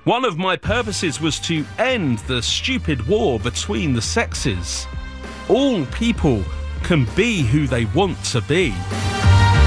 One of my purposes was to end the stupid war between the sexes. All people can be who they want to be.